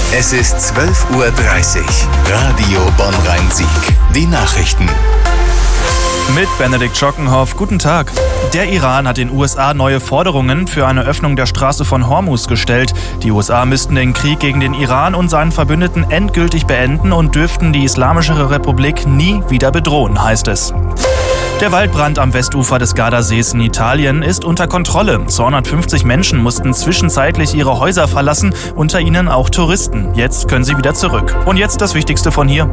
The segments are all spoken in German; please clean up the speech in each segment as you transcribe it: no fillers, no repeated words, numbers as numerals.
Es ist 12:30 Uhr. Radio Bonn-Rhein-Sieg. Die Nachrichten. Mit Benedikt Schockenhoff, guten Tag. Der Iran hat den USA neue Forderungen für eine Öffnung der Straße von Hormuz gestellt. Die USA müssten den Krieg gegen den Iran und seinen Verbündeten endgültig beenden und dürften die Islamische Republik nie wieder bedrohen, heißt es. Der Waldbrand am Westufer des Gardasees in Italien ist unter Kontrolle. 250 Menschen mussten zwischenzeitlich ihre Häuser verlassen, unter ihnen auch Touristen. Jetzt können sie wieder zurück. Und jetzt das Wichtigste von hier.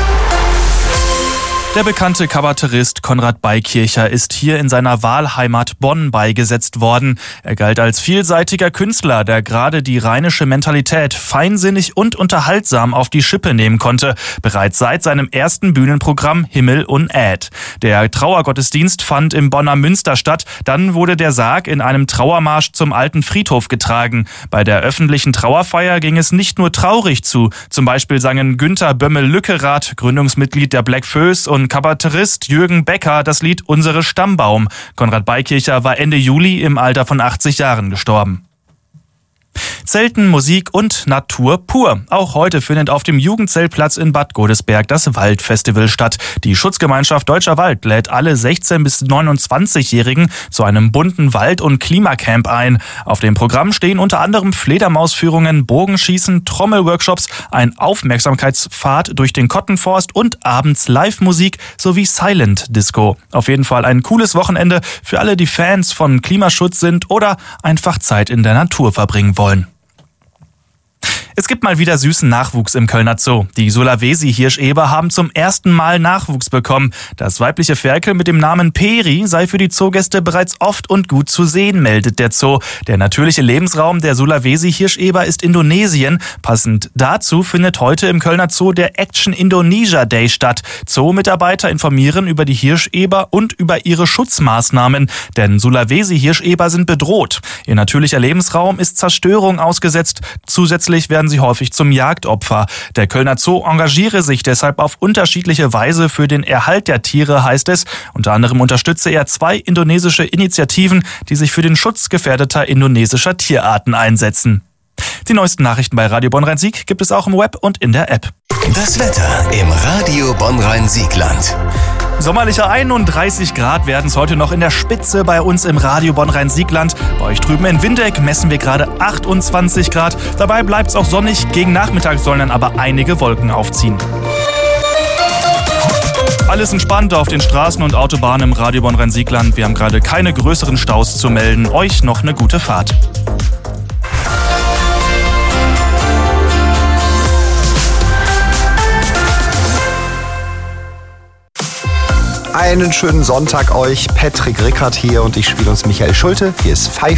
Der bekannte Kabarettist Konrad Beikircher ist hier in seiner Wahlheimat Bonn beigesetzt worden. Er galt als vielseitiger Künstler, der gerade die rheinische Mentalität feinsinnig und unterhaltsam auf die Schippe nehmen konnte, bereits seit seinem ersten Bühnenprogramm Himmel und Äd. Der Trauergottesdienst fand im Bonner Münster statt, dann wurde der Sarg in einem Trauermarsch zum alten Friedhof getragen. Bei der öffentlichen Trauerfeier ging es nicht nur traurig zu, zum Beispiel sangen Günther Bömmel-Lückerath, Gründungsmitglied der Black Föß, und Kabarettist Jürgen Becker das Lied Unsere Stammbaum. Konrad Beikircher war Ende Juli im Alter von 80 Jahren gestorben. Zelten, Musik und Natur pur. Auch heute findet auf dem Jugendzeltplatz in Bad Godesberg das Waldfestival statt. Die Schutzgemeinschaft Deutscher Wald lädt alle 16- bis 29-Jährigen zu einem bunten Wald- und Klimacamp ein. Auf dem Programm stehen unter anderem Fledermausführungen, Bogenschießen, Trommelworkshops, ein Aufmerksamkeitspfad durch den Kottenforst und abends Live-Musik sowie Silent Disco. Auf jeden Fall ein cooles Wochenende für alle, die Fans von Klimaschutz sind oder einfach Zeit in der Natur verbringen wollen. Es gibt mal wieder süßen Nachwuchs im Kölner Zoo. Die Sulawesi-Hirscheber haben zum ersten Mal Nachwuchs bekommen. Das weibliche Ferkel mit dem Namen Peri sei für die Zoogäste bereits oft und gut zu sehen, meldet der Zoo. Der natürliche Lebensraum der Sulawesi-Hirscheber ist Indonesien. Passend dazu findet heute im Kölner Zoo der Action Indonesia Day statt. Zoo-Mitarbeiter informieren über die Hirscheber und über ihre Schutzmaßnahmen. Denn Sulawesi-Hirscheber sind bedroht. Ihr natürlicher Lebensraum ist Zerstörung ausgesetzt. Zusätzlich werden sie häufig zum Jagdopfer. Der Kölner Zoo engagiere sich deshalb auf unterschiedliche Weise für den Erhalt der Tiere, heißt es. Unter anderem unterstütze er 2 indonesische Initiativen, die sich für den Schutz gefährdeter indonesischer Tierarten einsetzen. Die neuesten Nachrichten bei Radio Bonn-Rhein-Sieg gibt es auch im Web und in der App. Das Wetter im Radio Bonn-Rhein-Siegland. Sommerliche 31 Grad werden es heute noch in der Spitze bei uns im Radio Bonn-Rhein-Siegland. Bei euch drüben in Windeck messen wir gerade 28 Grad. Dabei bleibt es auch sonnig. Gegen Nachmittag sollen dann aber einige Wolken aufziehen. Alles entspannt auf den Straßen und Autobahnen im Radio Bonn-Rhein-Siegland. Wir haben gerade keine größeren Staus zu melden. Euch noch eine gute Fahrt. Einen schönen Sonntag euch. Patrick Rickert hier und ich spiele uns Michael Schulte. Hier ist Pfeif